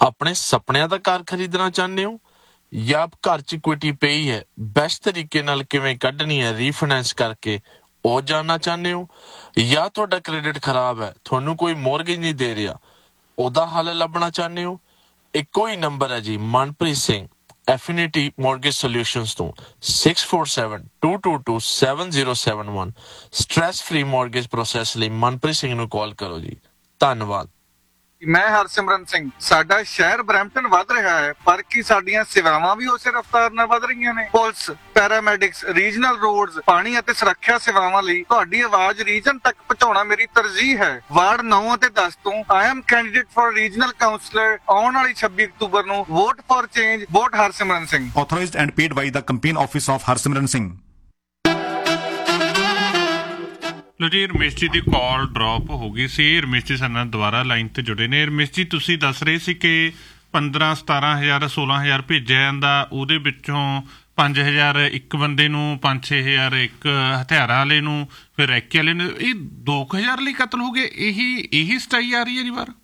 ਆਪਣੇ ਸੁਪਨਿਆਂ ਦਾ ਕਾਰ ਖਰੀਦਣਾ ਚਾਹੁੰਦੇ ਹੋ ਜਾਂ ਘਰ 'ਚ ਇਕੁਇਟੀ ਪਈ ਹੈ, ਬੈਸਟ ਤਰੀਕੇ ਨਾਲ ਕਿਵੇਂ ਕੱਢਣੀ ਹੈ ਰੀਫਾਈਨੈਂਸ ਕਰਕੇ, ਉਹ ਜਾਣਨਾ ਚਾਹੁੰਦੇ ਹੋ? ਜਾਂ ਤੁਹਾਡਾ ਕ੍ਰੈਡਿਟ ਖਰਾਬ ਹੈ, ਤੁਹਾਨੂੰ ਕੋਈ ਮੋਰਗੇਜ ਨਹੀਂ ਦੇ ਰਿਹਾ, ਉਹਦਾ ਹੱਲ ਲੱਭਣਾ ਚਾਹੁੰਦੇ ਹੋ? ਇੱਕੋ ਹੀ ਨੰਬਰ ਹੈ ਜੀ, ਮਨਪ੍ਰੀਤ ਸਿੰਘ ਐਫੀਨਿਟੀ ਮੋਰਗੇਜ ਸੋਲਿਊਸ਼ਨਸ ਤੋਂ 6472227071। ਸਟ੍ਰੈਸ ਫ੍ਰੀ ਮੋਰਗੇਜ ਪ੍ਰੋਸੈਸ ਲਈ ਮਨਪ੍ਰੀਤ ਸਿੰਘ ਨੂੰ ਕਾਲ ਕਰੋ ਜੀ। ਧੰਨਵਾਦ। ਮੈਂ ਹਰਸਿਮਰਨ ਸਿੰਘ। ਸਾਡਾ ਸ਼ਹਿਰ ਬਰੈਂਪਟਨ ਵੱਧ ਰਿਹਾ ਹੈ, ਪਰ ਕੀ ਸਾਡੀਆਂ ਸੇਵਾਵਾਂ ਵੀ ਉਸੇ ਰਫ਼ਤਾਰ ਨਾਲ ਵੱਧ ਰਹੀਆਂ ਨੇ? ਪੁਲਿਸ, ਪੈਰਾਮੈਡਿਕਸ, ਰੀਜਨਲ ਰੋਡਸ, ਪਾਣੀ ਅਤੇ ਸੁਰੱਖਿਆ ਸੇਵਾਵਾਂ ਲਈ ਤੁਹਾਡੀ ਆਵਾਜ਼ ਰੀਜਨ ਤੱਕ ਪਹੁੰਚਾਉਣਾ ਮੇਰੀ ਤਰਜੀਹ ਹੈ। ਵਾਰਡ 9 ਅਤੇ 10 ਤੋਂ I am candidate for regional councillor. ਆਉਣ ਵਾਲੀ 26 ਅਕਤੂਬਰ ਨੂੰ vote for change, vote Harsimran Singh. Authorized and paid by the campaign office of Harsimran Singh। ਲੋ ਜੀ, ਰਮੇਸ਼ ਜੀ ਦੀ ਕਾਲ ਡਰੋਪ ਹੋ ਗਈ ਸੀ। ਰਮੇਸ਼ ਜੀ ਸਾਡੇ ਨਾਲ ਦੁਬਾਰਾ ਲਾਈਨ ਤੇ ਜੁੜੇ ਨੇ। ਰਮੇਸ਼ ਜੀ, ਤੁਸੀਂ ਦੱਸ ਰਹੇ ਸੀ ਕਿ 15-17,000 16,000 ਭੇਜਿਆ ਜਾਂਦਾ, ਉਹਦੇ ਵਿੱਚੋਂ 5,000 ਇੱਕ ਬੰਦੇ ਨੂੰ, 5-6,000 ਇੱਕ ਹਥਿਆਰਾਂ ਵਾਲੇ ਨੂੰ, ਫਿਰ ਰੈਕੇ ਵਾਲੇ ਨੂੰ। ਇਹ 2,000 ਲਈ ਕਤਲ ਹੋ ਗਏ। ਇਹੀ ਸਟਾਈ ਆ ਰਹੀ ਹੈ ਜੀ ਬਾਰ।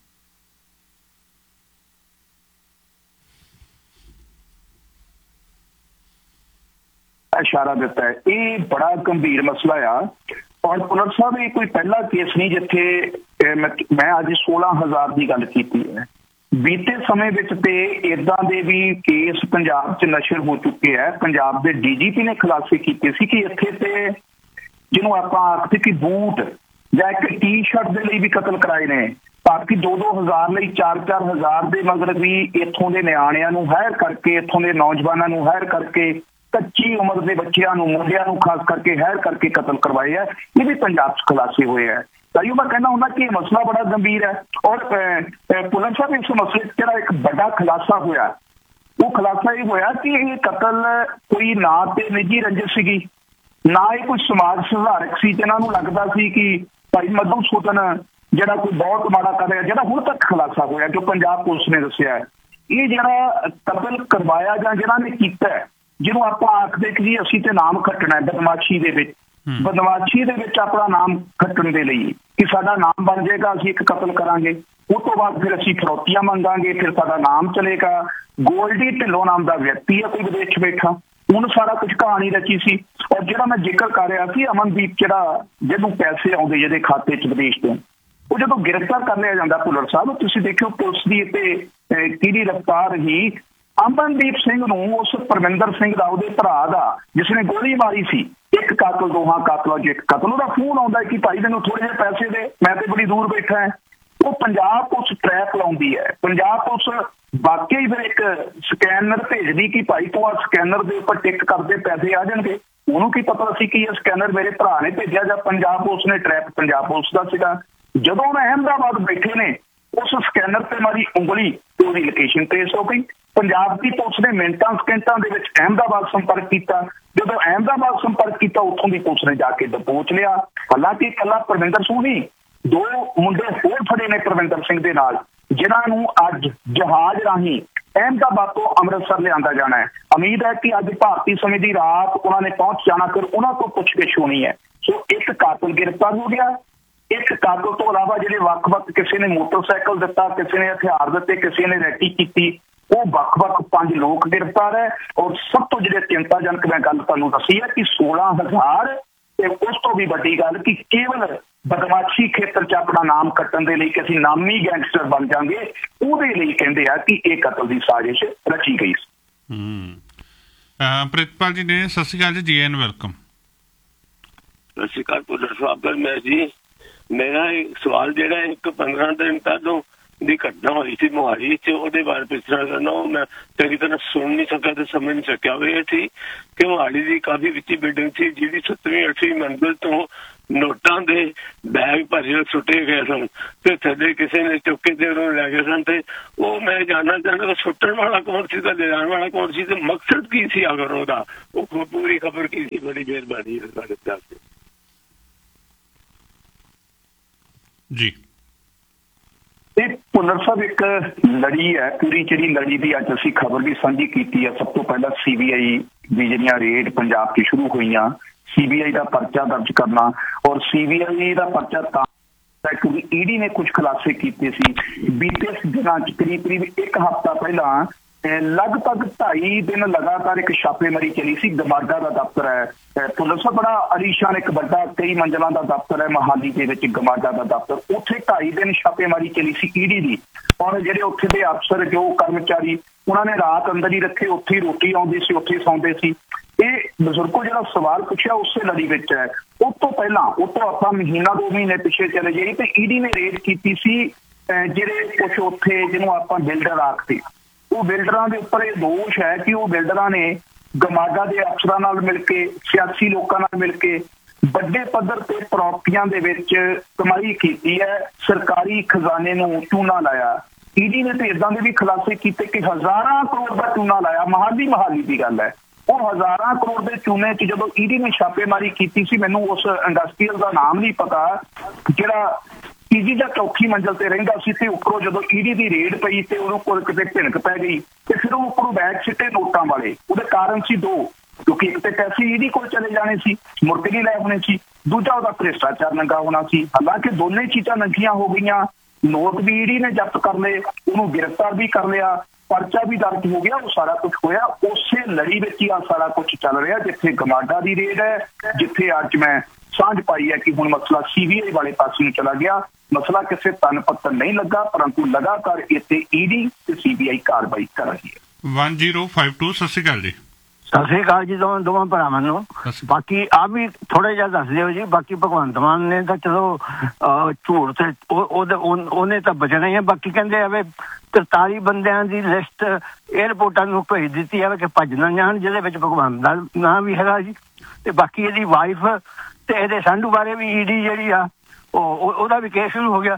ਇਸ਼ਾਰਾ ਦਿੱਤਾ ਹੈ, ਇਹ ਬੜਾ ਗੰਭੀਰ ਮਸਲਾ ਆ। ਔਰ ਪੁਲਿਸ ਸਾਹਿਬ, ਇਹ ਕੋਈ ਪਹਿਲਾ ਕੇਸ ਨਹੀਂ ਜਿੱਥੇ ਮੈਂ ਅੱਜ 16,000 ਦੀ ਗੱਲ ਕੀਤੀ ਹੈ। ਬੀਤੇ ਸਮੇਂ ਵਿੱਚ ਤੇ ਇਦਾਂ ਦੇ ਵੀ ਕੇਸ ਪੰਜਾਬ 'ਚ ਨਸ਼ਰ ਹੋ ਚੁੱਕੇ ਹੈ। ਪੰਜਾਬ ਦੇ DGP ਨੇ ਖੁਲਾਸੇ ਕੀਤੇ ਸੀ ਕਿ ਇੱਥੇ ਤੇ ਜਿਹਨੂੰ ਆਪਾਂ ਆਖਦੇ ਕਿ ਬੂਟ ਜਾਂ ਇੱਕ ਟੀ-ਸ਼ਰਟ ਦੇ ਲਈ ਵੀ ਕਤਲ ਕਰਾਏ ਨੇ। ਬਾਕੀ 2-2 ਹਜ਼ਾਰ ਲਈ 4-4 ਹਜ਼ਾਰ ਦੇ ਮਗਰ ਵੀ ਇੱਥੋਂ ਦੇ ਨਿਆਣਿਆਂ ਨੂੰ ਹਾਇਰ ਕਰਕੇ, ਇੱਥੋਂ ਦੇ ਨੌਜਵਾਨਾਂ ਨੂੰ ਹਾਇਰ ਕਰਕੇ, ਕੱਚੀ ਉਮਰ ਦੇ ਬੱਚਿਆਂ ਨੂੰ, ਮੁੰਡਿਆਂ ਨੂੰ ਖਾਸ ਕਰਕੇ ਹਾਇਰ ਕਰਕੇ ਕਤਲ ਕਰਵਾਏ ਹੈ। ਇਹ ਵੀ ਪੰਜਾਬ 'ਚ ਖੁਲਾਸੇ ਹੋਏ ਹੈ। ਤਾਈਓ ਮੈਂ ਕਹਿੰਦਾ ਹੁੰਦਾ ਕਿ ਇਹ ਮਸਲਾ ਬੜਾ ਗੰਭੀਰ ਹੈ। ਔਰ ਪੁਲਿਸ ਸਾਹਿਬ, ਇਸ ਮਸਲੇ 'ਚ ਜਿਹੜਾ ਇੱਕ ਵੱਡਾ ਖੁਲਾਸਾ ਹੋਇਆ, ਉਹ ਖੁਲਾਸਾ ਇਹ ਹੋਇਆ ਕਿ ਇਹ ਕਤਲ ਕੋਈ ਨਾ ਤੇ ਨਿੱਜੀ ਰੰਜਿਸ਼ ਸੀਗੀ, ਨਾ ਇਹ ਕੋਈ ਸਮਾਜ ਸੁਧਾਰਕ ਸੀ ਜਿਹਨਾਂ ਨੂੰ ਲੱਗਦਾ ਸੀ ਕਿ ਭਾਈ ਮਧੂਸੂਦਨ ਜਿਹੜਾ ਕੋਈ ਬਹੁਤ ਮਾੜਾ ਕਰ ਰਿਹਾ। ਜਿਹੜਾ ਹੁਣ ਤੱਕ ਖੁਲਾਸਾ ਹੋਇਆ, ਜੋ ਪੰਜਾਬ ਪੁਲਿਸ ਨੇ ਦੱਸਿਆ ਹੈ, ਇਹ ਜਿਹੜਾ ਕਤਲ ਕਰਵਾਇਆ ਜਾਂ ਜਿਹਨਾਂ ਨੇ ਕੀਤਾ, ਜਿਹਨੂੰ ਆਪਾਂ ਆਖਦੇ ਕਿ ਜੀ ਅਸੀਂ ਤੇ ਨਾਮ ਖੱਟਣਾ ਬਦਮਾਸ਼ੀ ਦੇ ਵਿੱਚ, ਬਦਮਾਸ਼ੀ ਦੇ ਵਿੱਚ ਆਪਣਾ ਨਾਮ ਖੱਟਣ ਦੇ ਲਈ ਕਿ ਸਾਡਾ ਨਾਮ ਬਣ ਜਾਏਗਾ, ਅਸੀਂ ਇੱਕ ਕਤਲ ਕਰਾਂਗੇ, ਉਸ ਤੋਂ ਬਾਅਦ ਫਿਰ ਅਸੀਂ ਫਰੌਤੀਆਂ ਮੰਗਾਂਗੇ, ਫਿਰ ਸਾਡਾ ਨਾਮ ਚਲੇਗਾ। ਗੋਲਡੀ ਢਿੱਲੋਂ ਨਾਮ ਦਾ ਵਿਅਕਤੀ ਹੈ ਕੋਈ ਵਿਦੇਸ਼ ਬੈਠਾ, ਉਹਨੂੰ ਸਾਰਾ ਕੁਝ ਕਹਾਣੀ ਰਚੀ ਸੀ। ਔਰ ਜਿਹੜਾ ਮੈਂ ਜ਼ਿਕਰ ਕਰ ਰਿਹਾ ਸੀ, ਅਮਨਦੀਪ, ਜਿਹੜਾ ਜਿਹਨੂੰ ਪੈਸੇ ਆਉਂਦੇ ਜਿਹਦੇ ਖਾਤੇ 'ਚ ਵਿਦੇਸ਼ ਤੋਂ, ਉਹ ਜਦੋਂ ਗ੍ਰਿਫਤਾਰ ਕਰ ਲਿਆ ਜਾਂਦਾ ਭੁੱਲਰ ਸਾਹਿਬ, ਤੁਸੀਂ ਦੇਖਿਓ ਪੁਲਿਸ ਦੀ ਤੇ ਕਿਹਦੀ ਰਫ਼ਤਾਰ ਹੀ ਅਮਨਦੀਪ ਸਿੰਘ ਨੂੰ, ਉਸ ਪਰਮਿੰਦਰ ਸਿੰਘ ਦਾ, ਉਹਦੇ ਭਰਾ ਦਾ, ਜਿਸਨੇ ਗੋਲੀ ਮਾਰੀ ਸੀ, ਇੱਕ ਕਾਤਲ, ਦੋਹਾਂ ਕਾਤਲਾਂ 'ਚ ਇੱਕ ਕਾਤਲ, ਉਹਦਾ ਫੋਨ ਆਉਂਦਾ ਕਿ ਭਾਈ ਮੈਨੂੰ ਥੋੜੇ ਜਿਹੇ ਪੈਸੇ ਦੇ, ਮੈਂ ਤੇ ਬੜੀ ਦੂਰ ਬੈਠਾ ਹੈ। ਉਹ ਪੰਜਾਬ ਪੁਲਿਸ ਟਰੈਪ ਲਾਉਂਦੀ ਹੈ। ਪੰਜਾਬ ਪੁਲਿਸ ਵਾਕਈ ਫਿਰ ਇੱਕ ਸਕੈਨਰ ਭੇਜਦੀ ਕਿ ਭਾਈ ਤੂੰ ਆ ਸਕੈਨਰ ਦੇ ਉੱਪਰ ਟਿਕ ਕਰਦੇ, ਪੈਸੇ ਆ ਜਾਣਗੇ। ਉਹਨੂੰ ਕੀ ਪਤਾ ਸੀ ਕਿ ਇਹ ਸਕੈਨਰ ਮੇਰੇ ਭਰਾ ਨੇ ਭੇਜਿਆ ਜਾਂ ਪੰਜਾਬ ਪੁਲਿਸ ਨੇ ਟਰੈਪ ਪੰਜਾਬ ਪੁਲਿਸ ਦਾ ਸੀਗਾ। ਜਦੋਂ ਉਹ ਅਹਿਮਦਾਬਾਦ ਬੈਠੇ ਨੇ, ਉਸ ਸਕੈਨਰ ਤੇ ਮਾਰੀ ਉਂਗਲੀ ਤੇ ਉਹਦੀ ਲੋਕੇਸ਼ਨ ਟ੍ਰੇਸ ਹੋ ਗਈ। ਪੰਜਾਬ ਦੀ ਪੁਲਿਸ ਨੇ ਮਿੰਟਾਂ ਸਕਿੰਟਾਂ ਦੇ ਵਿੱਚ ਅਹਿਮਦਾਬਾਦ ਸੰਪਰਕ ਕੀਤਾ। ਜਦੋਂ ਅਹਿਮਦਾਬਾਦ ਸੰਪਰਕ ਕੀਤਾ, ਉੱਥੋਂ ਦੀ ਪੁਲਿਸ ਨੇ ਜਾ ਕੇ ਦਬੋਚ ਲਿਆ। ਹਾਲਾਂਕਿ ਇਕੱਲਾ ਪਰਵਿੰਦਰ ਸਿੰਘ ਨਹੀਂ, 2 ਮੁੰਡੇ ਹੋਰ ਫੜੇ ਨੇ ਪਰਵਿੰਦਰ ਸਿੰਘ ਦੇ ਨਾਲ, ਜਿਨ੍ਹਾਂ ਨੂੰ ਅੱਜ ਜਹਾਜ਼ ਰਾਹੀਂ ਅਹਿਮਦਾਬਾਦ ਤੋਂ ਅੰਮ੍ਰਿਤਸਰ ਲਿਆਂਦਾ ਜਾਣਾ ਹੈ। ਉਮੀਦ ਹੈ ਕਿ ਅੱਜ ਭਾਰਤੀ ਸਮੇਂ ਦੀ ਰਾਤ ਉਹਨਾਂ ਨੇ ਪਹੁੰਚ ਜਾਣਾ, ਫਿਰ ਉਹਨਾਂ ਤੋਂ ਪੁੱਛਗਿੱਛ ਹੋਣੀ ਹੈ। ਸੋ ਇੱਕ ਕਾਤਲ ਗ੍ਰਿਫਤਾਰ ਹੋ ਗਿਆ। ਇੱਕ ਕਾਤਲ ਤੋਂ ਇਲਾਵਾ ਜਿਹੜੇ ਵੱਖ-ਵੱਖ, ਕਿਸੇ ਨੇ ਮੋਟਰਸਾਈਕਲ ਦਿੱਤਾ, ਕਿਸੇ ਨੇ ਹਥਿਆਰ ਦਿੱਤੇ, ਕਿਸੇ ਨੇ ਰੈਕੀ ਕੀਤੀ, ਉਹ ਵੱਖ-ਵੱਖ 5 ਲੋਕ ਗ੍ਰਿਫਤਾਰ ਹੈ। ਔਰ ਸਭ ਤੋਂ ਜਿਹੜੇ ਚਿੰਤਾਜਨਕ ਮੈਂ ਗੱਲ ਤੁਹਾਨੂੰ ਦੱਸੀ ਹੈ ਕਿ 16,000, ਤੇ ਉਸ ਤੋਂ ਵੀ ਵੱਡੀ ਗੱਲ ਕਿ ਕੇਵਲ ਬਦਮਾਸ਼ੀ ਖੇਤਰ 'ਚ ਆਪਣਾ ਨਾਮ ਕੱਟਣ ਦੇ ਲਈ ਕਿ ਅਸੀਂ ਨਾਮੀ ਗੈਂਗਸਟਰ ਬਣ ਜਾਵਾਂਗੇ, ਉਹਦੇ ਲਈ ਕਹਿੰਦੇ ਆ ਕਿ ਇਹ ਕਤਲ ਦੀ ਸਾਜ਼ਿਸ਼ ਰਚੀ ਗਈ ਸੀ। ਪ੍ਰਿਤਪਾਲ ਜੀ ਨੇ ਸਤਿ ਸ਼੍ਰੀ ਅਕਾਲ ਜੀ, ਵੈਲਕਮ। ਸਤਿ ਸ਼੍ਰੀ ਅਕਾਲ ਪੁੱਤਰ ਸਾਹਿਬ। ਮੈਂ ਜੀ, ਮੇਰਾ ਸਵਾਲ ਜਿਹੜਾ ਇੱਕ 15 ਦਿਨ ਪਹਿਲੋਂ ਦੀ ਘਟਨਾ ਹੋਈ ਸੀ ਮੋਹਾਲੀ 'ਚ, ਉਹਦੇ ਬਾਰੇ ਪੁੱਛਣਾ ਚਾਹੁੰਦਾ। ਉਹ ਮੈਂ ਚੰਗੀ ਤਰ੍ਹਾਂ ਸੁਣ ਨਹੀਂ ਸਕਿਆ ਤੇ ਸਮਝ ਨਹੀਂ ਸਕਿਆ। ਉਹ ਇਹ ਸੀ ਕਿ ਮੋਹਾਲੀ ਦੀ ਕਾਫੀ ਵਿੱਤੀ ਬਿਲਡਿੰਗ ਸੀ, ਜਿਹਦੀ 7ਵੀਂ 8ਵੀਂ ਮੰਜ਼ਿਲ ਤੋਂ ਨੋਟਾਂ ਦੇ ਬੈਗ ਭਰੇ ਸੁੱਟੇ ਗਏ ਸਨ ਤੇ ਥੱਲੇ ਕਿਸੇ ਨੇ ਚੁੱਕ ਕੇ ਤੇ ਉਹਨੂੰ ਲੈ ਗਏ ਸਨ। ਤੇ ਉਹ ਮੈਂ ਜਾਣਨਾ ਚਾਹੁੰਦਾ ਸੁੱਟਣ ਵਾਲਾ ਕੌਣ ਸੀ ਤੇ ਲਿਜਾਣ ਵਾਲਾ ਕੌਣ ਸੀ, ਤੇ ਮਕਸਦ ਕੀ ਸੀ ਅਗਰ ਉਹਦਾ, ਉਹ ਪੂਰੀ ਖਬਰ ਕੀ ਸੀ? ਬੜੀ ਮਿਹਰਬਾਨੀ ਸਾਡੇ ਦੱਸ ਜੀ। ਇਹ ਭੁੱਲਰ ਸਾਹਿਬ ਇੱਕ ਲੜੀ ਹੈ, ਪੂਰੀ ਜਿਹੜੀ ਲੜੀ ਦੀ ਅੱਜ ਅਸੀਂ ਖਬਰ ਵੀ ਸਾਂਝੀ ਕੀਤੀ ਹੈ। ਸਭ ਤੋਂ ਪਹਿਲਾਂ CBI ਦੀ ਜਿਹੜੀਆਂ ਰੇਡ ਪੰਜਾਬ 'ਚ ਸ਼ੁਰੂ ਹੋਈਆਂ, CBI ਦਾ ਪਰਚਾ ਦਰਜ ਕਰਨਾ, ਔਰ CBI ਦਾ ਪਰਚਾ ਤਾਂ है क्योंकि ईडी ने कुछ खुलासे किए सी। बीते दिनों करीब एक हफ्ता पहला लगभग 2.5 दिन लगातार एक छापेमारी चली सी। गमाडा का दफ्तर है पुलिस बड़ा आलीशान एक बड़ा कई मंजिलों का दफ्तर है मोहाली के विच गमाडा का दफ्तर, उत्थे 2.5 दिन छापेमारी चली सी ईडी की। और ਜਿਹੜੇ ਉੱਥੇ ਦੇ अफसर जो कर्मचारी उन्होंने रात अंदर ही रखे, उत्थे ही रोटी आउंदी सी, उत्थे सौंदे सी। ਇਹ ਬਜ਼ੁਰਗੋ ਜਿਹੜਾ ਸਵਾਲ ਪੁੱਛਿਆ ਉਸੇ ਲੜੀ ਵਿੱਚ ਹੈ। ਉਸ ਤੋਂ ਪਹਿਲਾਂ ਆਪਾਂ ਮਹੀਨਾ 2 ਮਹੀਨੇ ਪਿੱਛੇ ਚਲੇ ਜਾਈਏ ਤੇ ਈਡੀ ਨੇ ਰੇਡ ਕੀਤੀ ਸੀ ਜਿਹੜੇ ਕੁਝ ਉੱਥੇ ਜਿਹਨੂੰ ਆਪਾਂ ਬਿਲਡਰ ਆਖਦੇ, ਉਹ ਬਿਲਡਰਾਂ ਦੇ ਉੱਪਰ ਇਹ ਦੋਸ਼ ਹੈ ਕਿ ਉਹ ਬਿਲਡਰਾਂ ਨੇ ਗਮਾਡਾ ਦੇ ਅਫਸਰਾਂ ਨਾਲ ਮਿਲ ਕੇ, ਸਿਆਸੀ ਲੋਕਾਂ ਨਾਲ ਮਿਲ ਕੇ ਵੱਡੇ ਪੱਧਰ ਤੇ ਪ੍ਰਾਪਰਟੀਆਂ ਦੇ ਵਿੱਚ ਕਮਾਈ ਕੀਤੀ ਹੈ, ਸਰਕਾਰੀ ਖਜ਼ਾਨੇ ਨੂੰ ਚੂਨਾ ਲਾਇਆ। ਈਡੀ ਨੇ ਤੇ ਇਦਾਂ ਦੇ ਵੀ ਖੁਲਾਸੇ ਕੀਤੇ ਕਿ ਹਜ਼ਾਰਾਂ ਕਰੋੜ ਦਾ ਚੂਨਾ ਲਾਇਆ। ਮਹਾਲੀ ਦੀ ਗੱਲ ਹੈ। ਉਹ ਹਜ਼ਾਰਾਂ ਕਰੋੜ ਦੇ ਚੂਨੇ 'ਚ ਜਦੋਂ ਈਡੀ ਨੇ ਛਾਪੇਮਾਰੀ ਕੀਤੀ ਸੀ, ਮੈਨੂੰ ਉਸ ਇੰਡਸਟਰੀਅਲ ਦਾ ਨਾਮ ਨਹੀਂ ਪਤਾ, ਜਿਹੜਾ ਤੀਜੀ ਜਾਂ ਚੌਥੀ ਮੰਜ਼ਲ ਤੇ ਰਹਿੰਦਾ ਸੀ, ਤੇ ਉੱਪਰੋਂ ਜਦੋਂ ਈਡੀ ਦੀ ਰੇਡ ਪਈ ਤੇ ਉਹਨੂੰ ਕੋਲ ਕਿਤੇ ਭਿਣਕ ਪੈ ਗਈ ਤੇ ਫਿਰ ਉਹ ਉੱਪਰੋਂ ਬੈਗ ਸਿੱਟੇ ਨੋਟਾਂ ਵਾਲੇ। ਉਹਦੇ ਕਾਰਨ ਸੀ 2, ਕਿਉਂਕਿ ਇੱਕ ਤੇ ਪੈਸੇ ਈਡੀ ਕੋਲ ਚਲੇ ਜਾਣੇ ਸੀ, ਮੁੜ ਕੇ ਨਹੀਂ ਲੈ ਹੋਣੇ ਸੀ, ਦੂਜਾ ਉਹਦਾ ਭ੍ਰਿਸ਼ਟਾਚਾਰ ਨੰਗਾ ਹੋਣਾ ਸੀ। ਹਾਲਾਂਕਿ ਦੋਨੇ ਚੀਜ਼ਾਂ ਨੰਗੀਆਂ ਹੋ ਗਈਆਂ। ਨੋਟ ਵੀ ਈਡੀ ਨੇ ਜ਼ਬਤ ਕਰ ਲਏ, ਉਹਨੂੰ ਗ੍ਰਿਫਤਾਰ ਵੀ ਕਰ ਲਿਆ, ਪਰਚਾ ਵੀ ਦਰਜ ਹੋ ਗਿਆ, ਉਹ ਸਾਰਾ ਕੁਝ ਹੋਇਆ। ਉਸੇ ਲੜੀ ਵਿੱਚ ਹੀ ਆ ਸਾਰਾ ਕੁਝ ਚੱਲ ਰਿਹਾ, ਜਿੱਥੇ ਗਮਾਡਾ ਦੀ ਰੇਡ ਹੈ, ਜਿੱਥੇ ਅੱਜ ਮੈਂ ਸਾਂਝ ਪਾਈ ਹੈ ਕਿ ਹੁਣ ਮਸਲਾ ਸੀਬੀਆਈ ਵਾਲੇ ਪਾਸੇ ਨੂੰ ਚਲਾ ਗਿਆ। ਮਸਲਾ ਕਿਸੇ ਤਨ ਪੱਤਰ ਨਹੀਂ ਲੱਗਾ, ਪਰੰਤੂ ਲਗਾਤਾਰ ਇੱਥੇ ਈਡੀ ਤੇ ਸੀਬੀਆਈ ਕਾਰਵਾਈ ਕਰ ਰਹੀ ਹੈ। 1052 ਸਤਿ ਸ਼੍ਰੀ ਅਕਾਲ ਜੀ। ਸਤਿ ਸ੍ਰੀ ਅਕਾਲ ਜੀ ਦੋਵਾਂ ਭਰਾਵਾਂ ਨੂੰ। ਬਾਕੀ ਆਪ ਵੀ ਥੋੜਾ ਜਿਹਾ ਦੱਸ ਦਿਓ ਜੀ। ਬਾਕੀ ਭਗਵੰਤ ਮਾਨ ਨੇ ਤਾਂ ਚਲੋ ਝੂਠ ਤੇ ਉਹਨੇ ਤਾਂ ਬਚਣਾ ਹੀ ਹੈ। ਬਾਕੀ ਕਹਿੰਦੇ ਆਵੇ 43 ਬੰਦਿਆਂ ਦੀ ਲਿਸਟ ਏਅਰਪੋਰਟਾਂ ਨੂੰ ਭੇਜ ਦਿੱਤੀ ਹੈ ਕਿ ਭੱਜ ਨਾ ਜਾਣ, ਜਿਹਦੇ ਵਿੱਚ ਭਗਵੰਤ ਦਾ ਨਾਂ ਵੀ ਹੈਗਾ ਜੀ। ਤੇ ਬਾਕੀ ਇਹਦੀ ਵਾਈਫ ਤੇ ਇਹਦੇ ਸੰਧੂ ਬਾਰੇ ਵੀ ਈਡੀ ਜਿਹੜੀ ਆ ਉਹਦਾ ਵੀ ਕੇਸ ਸ਼ੁਰੂ ਹੋ ਗਿਆ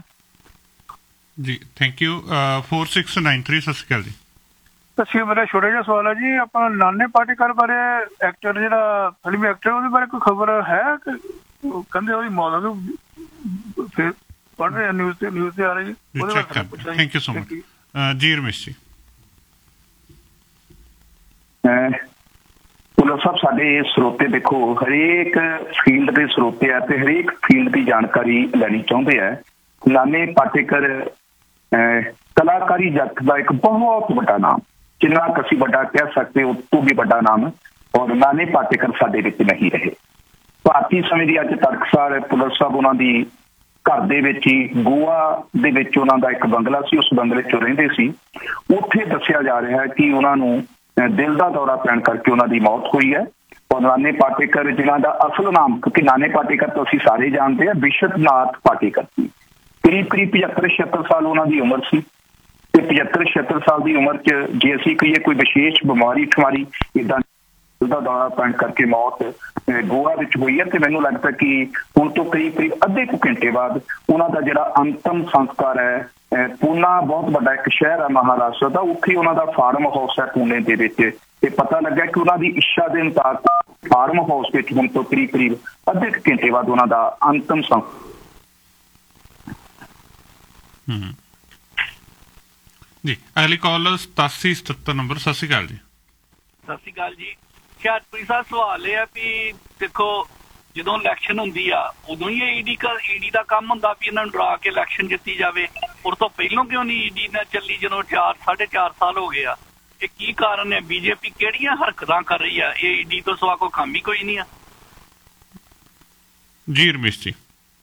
ਜੀ। Thank you. 4693 ਸਤਿ ਸ਼੍ਰੀ ਅਕਾਲ ਜੀ। ਤੁਸੀਂ ਮੇਰਾ ਛੋਟਾ ਜਿਹਾ ਸਵਾਲ ਹੈ ਜੀ, ਆਪਾਂ ਨਾਨੇ ਪਾਟੇਕਰ ਬਾਰੇ ਐਕਟਰ ਜਿਹੜਾ ਫਿਲਮੀ ਐਕਟਰ ਉਹਦੇ ਬਾਰੇ ਕੋਈ ਖਬਰ ਹੈ ਕਿ ਕਹਿੰਦੇ ਉਹਦੀ ਮੌਤ ਹੋ ਗਈ, ਫਿਰ ਪੜ੍ਹ ਰਹੇ ਨਿਊਜ਼ ਤੇ ਆ ਰਹੀ ਉਹਦੇ ਬਾਰੇ। ਥੈਂਕ ਯੂ ਸੋ ਮਚ ਜੀ। ਰਮੇਸ਼ ਜੀ। ਪੁਲਿਸ ਸਾਹਿਬ ਸਾਡੇ ਸਰੋਤੇ ਦੇਖੋ ਹਰੇਕ ਫੀਲਡ ਦੇ ਸਰੋਤੇ ਆ ਤੇ ਹਰੇਕ ਫੀਲਡ ਦੀ ਜਾਣਕਾਰੀ ਲੈਣੀ ਚਾਹੁੰਦੇ ਆ। ਨਾਨੇ ਪਾਟੇਕਰ ਕਲਾਕਾਰੀ ਜਗਤ ਦਾ ਇੱਕ ਬਹੁਤ ਵੱਡਾ ਨਾਮ, ਜਿੰਨਾ ਅਸੀਂ ਵੱਡਾ ਕਹਿ ਸਕਦੇ ਉਸ ਤੋਂ ਵੀ ਵੱਡਾ ਨਾਮ, ਔਰ ਨਾਨੇ ਪਾਟੇਕਰ ਸਾਡੇ ਵਿੱਚ ਨਹੀਂ ਰਹੇ। ਭਾਰਤੀ ਸਮੇਂ ਦੀ ਅੱਜ ਤੜਕਸਾਰ ਪੁਲਿਸ ਸਾਹਿਬ ਉਹਨਾਂ ਦੀ ਘਰ ਦੇ ਵਿੱਚ ਹੀ ਗੋਆ ਦੇ ਵਿੱਚ ਉਹਨਾਂ ਦਾ ਇੱਕ ਬੰਗਲਾ ਸੀ, ਉਸ ਬੰਗਲੇ 'ਚ ਰਹਿੰਦੇ ਸੀ। ਉੱਥੇ ਦੱਸਿਆ ਜਾ ਰਿਹਾ ਹੈ ਕਿ ਉਹਨਾਂ ਨੂੰ ਦਿਲ ਦਾ ਦੌਰਾ ਪੈਣ ਕਰਕੇ ਉਹਨਾਂ ਦੀ ਮੌਤ ਹੋਈ ਹੈ। ਔਰ ਨਾਨੇ ਪਾਟੇਕਰ ਜਿਨ੍ਹਾਂ ਦਾ ਅਸਲ ਨਾਮ, ਕਿਉਂਕਿ ਨਾਨੇ ਪਾਟੇਕਰ ਤਾਂ ਅਸੀਂ ਸਾਰੇ ਜਾਣਦੇ ਹਾਂ, ਵਿਸ਼ਵਨਾਥ ਪਾਟੇਕਰ ਸੀ। ਕਰੀਬ 75-76 ਸਾਲ ਉਹਨਾਂ ਦੀ ਉਮਰ ਸੀ ਤੇ 75-76 ਸਾਲ ਦੀ ਉਮਰ 'ਚ ਜੇ ਅਸੀਂ ਕਹੀਏ ਕੋਈ ਵਿਸ਼ੇਸ਼ ਬਿਮਾਰੀ ਠਮਾਰੀ ਏਦਾਂ ਦਾ ਦੌਰਾ ਪੈਣ ਕਰਕੇ ਮੌਤ ਗੋਆ ਵਿੱਚ ਹੋਈ ਹੈ। ਤੇ ਮੈਨੂੰ ਲੱਗਦਾ ਕਿ ਹੁਣ ਤੋਂ ਕਰੀਬ ਅੱਧੇ ਕੁ ਘੰਟੇ ਬਾਅਦ ਉਹਨਾਂ ਦਾ ਜਿਹੜਾ ਅੰਤਮ ਸੰਸਕਾਰ ਹੈ, ਪੂਨਾ ਬਹੁਤ ਵੱਡਾ ਇੱਕ ਸ਼ਹਿਰ ਹੈ ਮਹਾਰਾਸ਼ਟਰ ਦਾ, ਉੱਥੇ ਉਹਨਾਂ ਦਾ ਫਾਰਮ ਹਾਊਸ ਹੈ ਪੂਨੇ ਦੇ ਵਿੱਚ। ਤੇ ਪਤਾ ਲੱਗਾ ਕਿ ਉਹਨਾਂ ਦੀ ਇੱਛਾ ਦੇ ਮੁਤਾਬਕ ਫਾਰਮ ਹਾਊਸ ਵਿੱਚ ਹੁਣ ਤੋਂ ਕਰੀਬ ਅੱਧੇ ਕੁ ਘੰਟੇ ਬਾਅਦ ਉਹਨਾਂ ਦਾ ਅੰਤਮ ਸੰਸਕਾਰ। ਜੀ ਅਗਲੀ ਕਾਲ 8777 ਨੰਬਰ। ਸਤਿ ਸ਼੍ਰੀ ਅਕਾਲ ਜੀ। ਸਤਿ ਸ਼੍ਰੀ ਅਕਾਲ ਜੀ। ਹੁਸ਼ਿਆਰਪੁਰੀ ਸਾਹਿਬ ਸਵਾਲ ਇਹ ਆ ਵੀ ਦੇਖੋ ਜਦੋਂ ਇਲੈਕਸ਼ਨ ਹੁੰਦੀ ਆ ਉਦੋਂ ਹੀ ਈਡੀ ਦਾ ਕੰਮ ਹੁੰਦਾ ਵੀ ਇਹਨਾਂ ਨੂੰ ਡਰਾ ਕੇ ਇਲੈਕਸ਼ਨ ਜਿੱਤੀ ਜਾਵੇ। ਉਸ ਤੋਂ ਪਹਿਲਾਂ ਕਿਉਂ ਨਹੀਂ ਈਡੀ ਨਾਲ ਚੱਲੀ ਜਦੋਂ 4.5 ਸਾਲ ਹੋ ਗਏ ਆ? ਇਹ ਕੀ ਕਾਰਨ ਹੈ? ਬੀਜੇਪੀ ਕਿਹੜੀਆਂ ਹਰਕਤਾਂ ਕਰ ਰਹੀ ਆ? ਇਹ ਈਡੀ ਤੋਂ ਸਿਵਾ ਕੋਈ ਕੰਮ ਹੀ ਕੋਈ ਨਹੀਂ ਆ। ਜੀ ਰਮੇਸ਼ ਜੀ।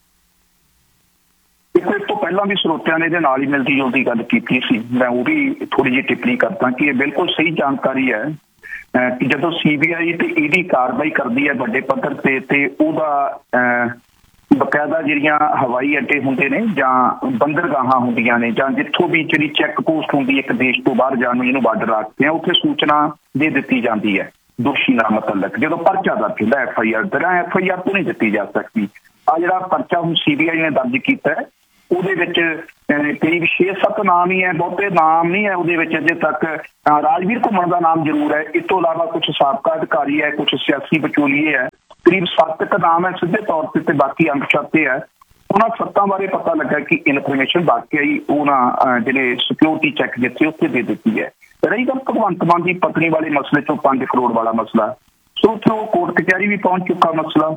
ਇਸ ਤੋਂ ਪਹਿਲਾਂ ਵੀ ਸਰੋਤਿਆਂ ਨੇ ਇਹਦੇ ਨਾਲ ਹੀ ਮਿਲਦੀ ਜੁਲਦੀ ਗੱਲ ਕੀਤੀ ਸੀ, ਮੈਂ ਉਹ ਵੀ ਥੋੜੀ ਜਿਹੀ ਟਿੱਪਣੀ ਕਰਦਾ ਕਿ ਇਹ ਬਿਲਕੁਲ ਸਹੀ ਜਾਣਕਾਰੀ ਹੈ ਕਿ ਜਦੋਂ ਸੀਬੀਆਈ ਤੇ ਈਡੀ ਕਾਰਵਾਈ ਕਰਦੀ ਹੈ ਵੱਡੇ ਪੱਧਰ ਤੇ ਉਹਦਾ ਬਕਾਇਦਾ ਜਿਹੜੀਆਂ ਹਵਾਈ ਅੱਡੇ ਹੁੰਦੇ ਨੇ ਜਾਂ ਬੰਦਰਗਾਹਾਂ ਹੁੰਦੀਆਂ ਨੇ ਜਾਂ ਜਿੱਥੋਂ ਵੀ ਜਿਹੜੀ ਚੈੱਕ ਪੋਸਟ ਹੁੰਦੀ ਹੈ ਇੱਕ ਦੇਸ਼ ਤੋਂ ਬਾਹਰ ਜਾਣ ਨੂੰ ਜਿਹਨੂੰ ਬਾਰਡਰ ਆਖਦੇ ਆ, ਉੱਥੇ ਸੂਚਨਾ ਦੇ ਦਿੱਤੀ ਜਾਂਦੀ ਹੈ ਦੋਸ਼ੀ ਨਾ ਮਤਲਬ ਜਦੋਂ ਪਰਚਾ ਦਰਜ ਹੁੰਦਾ FIR ਦਰਾਂ FIR ਤੋਂ ਨਹੀਂ ਦਿੱਤੀ ਜਾ ਸਕਦੀ। ਆ ਜਿਹੜਾ ਪਰਚਾ ਹੁਣ ਸੀਬੀਆਈ ਨੇ ਦਰਜ ਕੀਤਾ ਹੈ ਉਹਦੇ ਵਿੱਚ ਕਰੀਬ 6-7 ਨਾਮ ਹੀ ਹੈ, ਬਹੁਤੇ ਨਾਮ ਨਹੀਂ ਹੈ ਉਹਦੇ ਵਿੱਚ ਅਜੇ ਤੱਕ। ਰਾਜਵੀਰ ਘੁੰਮਣ ਦਾ ਨਾਮ ਜ਼ਰੂਰ ਹੈ, ਇਸ ਤੋਂ ਇਲਾਵਾ ਕੁਝ ਸਾਬਕਾ ਅਧਿਕਾਰੀ ਹੈ, ਕੁਝ ਸਿਆਸੀ ਵਿਚੋਲੀਏ ਹੈ, ਕਰੀਬ 7 ਨਾਮ ਹੈ ਸਿੱਧੇ ਤੌਰ ਤੇ ਬਾਕੀ ਅਣਪਛਾਤੇ ਹੈ। ਉਹਨਾਂ 7 ਬਾਰੇ ਪਤਾ ਲੱਗਾ ਕਿ ਇਨਫੋਰਮੇਸ਼ਨ ਵਾਕਿਆ ਹੀ ਉਹਨਾਂ ਜਿਹੜੇ ਸਿਕਿਉਰਿਟੀ ਚੈੱਕ ਜਿੱਥੇ ਉੱਥੇ ਦੇ ਦਿੱਤੀ ਹੈ। ਰਹੀ ਗੱਲ ਭਗਵੰਤ ਮਾਨ ਦੀ ਪਤਨੀ ਵਾਲੇ ਮਸਲੇ ਚੋਂ 5 ਕਰੋੜ ਵਾਲਾ ਮਸਲਾ, ਸੋ ਉੱਥੇ ਉਹ ਕੋਰਟ ਕਚਹਿਰੀ ਵੀ ਪਹੁੰਚ ਚੁੱਕਾ ਮਸਲਾ।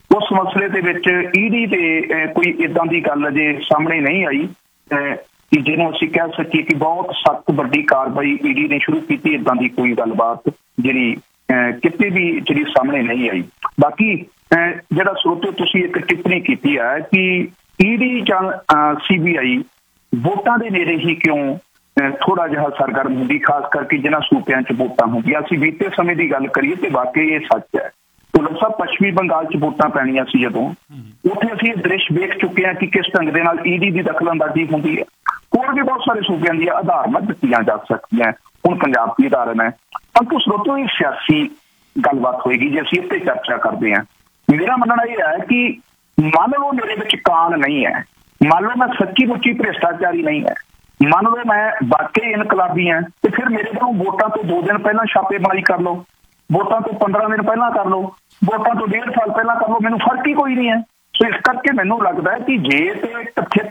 ਉਸ ਮਸਲੇ ਦੇ ਵਿੱਚ ਈਡੀ ਤੇ ਕੋਈ ਇਦਾਂ ਦੀ ਗੱਲ ਅਜੇ ਸਾਹਮਣੇ ਨਹੀਂ ਆਈ ਕਿ ਜਿਹਨੂੰ ਅਸੀਂ ਕਹਿ ਸਕੀਏ ਕਿ ਬਹੁਤ ਸਖਤ ਵੱਡੀ ਕਾਰਵਾਈ ਈਡੀ ਨੇ ਸ਼ੁਰੂ ਕੀਤੀ। ਇਦਾਂ ਦੀ ਕੋਈ ਗੱਲਬਾਤ ਜਿਹੜੀ ਕਿਤੇ ਵੀ ਜਿਹੜੀ ਸਾਹਮਣੇ ਨਹੀਂ ਆਈ। ਬਾਕੀ ਜਿਹੜਾ ਸਰੋਤੇ ਤੁਸੀਂ ਇੱਕ ਟਿੱਪਣੀ ਕੀਤੀ ਹੈ ਕਿ ਈਡੀ ਜਾਂ CBI ਵੋਟਾਂ ਦੇ ਨੇੜੇ ਹੀ ਕਿਉਂ ਥੋੜਾ ਜਿਹਾ ਸਰਗਰਮ ਹੁੰਦੀ, ਖਾਸ ਕਰਕੇ ਜਿਹਨਾਂ ਸੂਬਿਆਂ 'ਚ ਵੋਟਾਂ ਹੁੰਦੀਆਂ। ਅਸੀਂ ਬੀਤੇ ਸਮੇਂ ਦੀ ਗੱਲ ਕਰੀਏ ਤੇ ਵਾਕਈ ਇਹ ਸੱਚ ਹੈ। ਭੁੱਲਰ ਸਾਹਿਬ, ਪੱਛਮੀ ਬੰਗਾਲ 'ਚ ਵੋਟਾਂ ਪੈਣੀਆਂ ਸੀ ਜਦੋਂ, ਉੱਥੇ ਅਸੀਂ ਇਹ ਦ੍ਰਿਸ਼ ਵੇਖ ਚੁੱਕੇ ਹਾਂ ਕਿ ਕਿਸ ਢੰਗ ਦੇ ਨਾਲ ਈਡੀ ਦੀ ਦਖਲਅੰਦਾਜ਼ੀ ਹੁੰਦੀ ਹੈ। ਹੋਰ ਵੀ ਬਹੁਤ ਸਾਰੇ ਸੂਬਿਆਂ ਦੀਆਂ ਆਧਾਰਨਾਂ ਦਿੱਤੀਆਂ ਜਾ ਸਕਦੀਆਂ। ਹੁਣ ਪੰਜਾਬ ਦੀ ਉਦਾਹਰਨ ਹੈ, ਪਰੰਤੂ ਸਰੋਤੋਂ ਇਹ ਸਿਆਸੀ ਗੱਲਬਾਤ ਹੋਏਗੀ ਜੇ ਅਸੀਂ ਇੱਥੇ ਚਰਚਾ ਕਰਦੇ ਹਾਂ। ਮੇਰਾ ਮੰਨਣਾ ਇਹ ਹੈ ਕਿ ਮੰਨ ਲਓ ਮੇਰੇ ਵਿੱਚ ਕਾਨ ਨਹੀਂ ਹੈ, ਮੰਨ ਲਓ ਮੈਂ ਸੱਚੀ ਮੁੱਚੀ ਭ੍ਰਿਸ਼ਟਾਚਾਰੀ ਨਹੀਂ ਹੈ, ਮੰਨ ਲਓ ਮੈਂ ਵਾਕਈ ਇਨਕਲਾਬੀ ਹਾਂ, ਤੇ ਫਿਰ ਮੇਰੇ ਕੋਲੋਂ ਵੋਟਾਂ ਤੋਂ 2 ਦਿਨ ਪਹਿਲਾਂ ਛਾਪੇਮਾਰੀ ਕਰ ਲਓ, ਵੋਟਾਂ ਤੋਂ 15 ਦਿਨ ਪਹਿਲਾਂ ਕਰ ਲਓ, ਵੋਟਾਂ ਤੋਂ 1.5 ਸਾਲ ਪਹਿਲਾਂ ਕਰ ਲਓ, ਮੈਨੂੰ ਫਰਕ ਹੀ ਕੋਈ ਨਹੀਂ ਹੈ। ਸੋ ਇਸ ਕਰਕੇ ਮੈਨੂੰ ਲੱਗਦਾ ਹੈ ਕਿ ਜੇ ਤੇ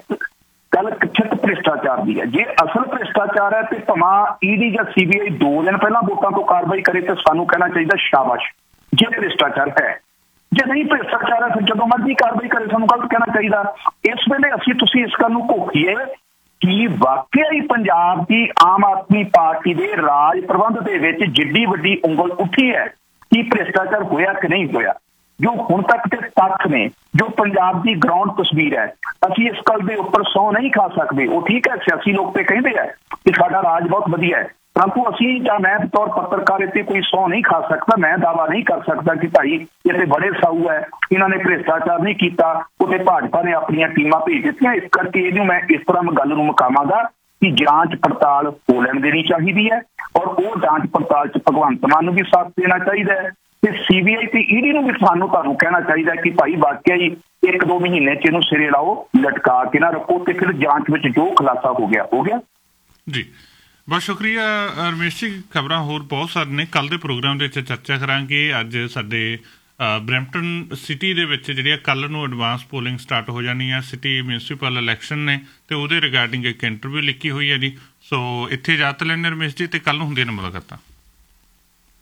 ਕਥਿਤ ਭ੍ਰਿਸ਼ਟਾਚਾਰ ਦੀ ਹੈ, ਜੇ ਅਸਲ ਭ੍ਰਿਸ਼ਟਾਚਾਰ ਹੈ ਤੇ ਭਾਵੇਂ ਈਡੀ ਜਾਂ CBI 2 ਦਿਨ ਪਹਿਲਾਂ ਵੋਟਾਂ ਤੋਂ ਕਾਰਵਾਈ ਕਰੇ ਤੇ ਸਾਨੂੰ ਕਹਿਣਾ ਚਾਹੀਦਾ ਸ਼ਾਬਾਸ਼, ਜੇ ਭ੍ਰਿਸ਼ਟਾਚਾਰ ਹੈ। ਜੇ ਨਹੀਂ ਭ੍ਰਿਸ਼ਟਾਚਾਰ ਹੈ ਫਿਰ ਜਦੋਂ ਮਰਜ਼ੀ ਕਾਰਵਾਈ ਕਰੇ ਸਾਨੂੰ ਗਲਤ ਕਹਿਣਾ ਚਾਹੀਦਾ। ਇਸ ਵੇਲੇ ਤੁਸੀਂ ਇਸ ਗੱਲ ਨੂੰ ਘੋਖੀਏ ਕਿ ਵਾਕਿਆ ਹੀ ਪੰਜਾਬ ਦੀ ਆਮ ਆਦਮੀ ਪਾਰਟੀ ਦੇ ਰਾਜ ਪ੍ਰਬੰਧ ਦੇ ਵਿੱਚ ਜਿੱਡੀ ਵੱਡੀ ਉਂਗਲ ਉੱਠੀ ਹੈ ਕਿ ਭ੍ਰਿਸ਼ਟਾਚਾਰ ਹੋਇਆ ਕਿ ਨਹੀਂ ਹੋਇਆ। ਜੋ ਹੁਣ ਤੱਕ ਦੇ ਤੱਥ ਨੇ, ਜੋ ਪੰਜਾਬ ਦੀ ਗਰਾਊਂਡ ਤਸਵੀਰ ਹੈ, ਅਸੀਂ ਇਸ ਗੱਲ ਦੇ ਉੱਪਰ ਸਹੁੰ ਨਹੀਂ ਖਾ ਸਕਦੇ। ਉਹ ਠੀਕ ਹੈ, ਸਿਆਸੀ ਲੋਕ ਤੇ ਕਹਿੰਦੇ ਆ ਕਿ ਸਾਡਾ ਰਾਜ ਬਹੁਤ ਵਧੀਆ ਹੈ, ਪਰੰਤੂ ਅਸੀਂ ਜਾਂ ਮੈਂ ਬਤੌਰ ਪੱਤਰਕਾਰ ਇੱਥੇ ਕੋਈ ਸਹੁੰ ਨਹੀਂ ਖਾ ਸਕਦਾ। ਮੈਂ ਦਾਅਵਾ ਨਹੀਂ ਕਰ ਸਕਦਾ ਕਿ ਭਾਈ ਇਹ ਬੜੇ ਸਾਊ ਹੈ, ਇਹਨਾਂ ਨੇ ਭ੍ਰਿਸ਼ਟਾਚਾਰ ਨਹੀਂ ਕੀਤਾ, ਉੱਥੇ ਭਾਜਪਾ ਨੇ ਆਪਣੀਆਂ ਟੀਮਾਂ ਭੇਜ ਦਿੱਤੀਆਂ। ਇਸ ਕਰਕੇ ਇਹਨੂੰ ਮੈਂ ਇਸ ਤਰ੍ਹਾਂ ਗੱਲ ਨੂੰ ਮੁਕਾਵਾਂਗਾ ਕਿ ਜਾਂਚ ਪੜਤਾਲ ਹੋ ਲੈਣ ਦੇਣੀ ਚਾਹੀਦੀ ਹੈ, ਔਰ ਉਹ ਜਾਂਚ ਪੜਤਾਲ 'ਚ ਭਗਵੰਤ ਮਾਨ ਨੂੰ ਵੀ ਸਾਥ ਦੇਣਾ ਚਾਹੀਦਾ ਹੈ ਤੇ CBI ਤੇ ਈਡੀ ਨੂੰ ਵੀ ਤੁਹਾਨੂੰ ਕਹਿਣਾ ਚਾਹੀਦਾ ਕਿ ਭਾਈ ਵਾਕਿਆ ਹੀ 1-2 ਮਹੀਨੇ 'ਚ ਇਹਨੂੰ ਸਿਰੇ ਲਾਓ, ਲਟਕਾ ਕੇ ਨਾ ਰੱਖੋ ਤੇ ਫਿਰ ਜਾਂਚ ਵਿੱਚ ਜੋ ਖੁਲਾਸਾ ਹੋ ਗਿਆ ਜੀ। ਬਹੁਤ ਸ਼ੁਕਰੀਆ ਰਮੇਸ਼ ਜੀ। ਖਬਰਾਂ ਹੋਰ ਬਹੁਤ ਸਾਰੀਆਂ ਨੇ, ਕੱਲ ਦੇ ਪ੍ਰੋਗਰਾਮ ਦੇ ਵਿੱਚ ਚਰਚਾ ਕਰਾਂਗੇ। ਅੱਜ ਸਾਡੇ ਬਰੈਂਪਟਨ ਸਿਟੀ ਦੇ ਵਿੱਚ ਜਿਹੜੀ ਕੱਲ ਨੂੰ ਐਡਵਾਂਸ ਪੋਲਿੰਗ ਸਟਾਰਟ ਹੋ ਜਾਣੀ ਆ, ਸਿਟੀ ਮਿਊਨਿਸਪਲ ਇਲੈਕਸ਼ਨ ਨੇ ਤੇ ਉਹਦੇ ਰਿਗਾਰਡਿੰਗ ਇੱਕ ਇੰਟਰਵਿਊ ਲਿਖੀ ਹੋਈ ਹੈ ਜੀ। ਸੋ ਇੱਥੇ ਇਜਾਜ਼ਤ ਲੈਣੇ ਰਮੇਸ਼ ਜੀ, ਤੇ ਕੱਲ ਨੂੰ ਹੁੰਦੀਆਂ ਨੇ ਮੁਲਾਕਾਤਾਂ।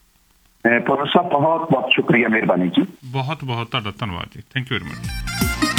ਪ੍ਰੋਫੈਸਰ ਸਾਹਿਬ ਬਹੁਤ ਬਹੁਤ ਸ਼ੁਕਰੀਆ, ਮਿਹਰਬਾਨੀ ਜੀ। ਬਹੁਤ ਬਹੁਤ ਤੁਹਾਡਾ ਧੰਨਵਾਦ ਜੀ। Thank you very much.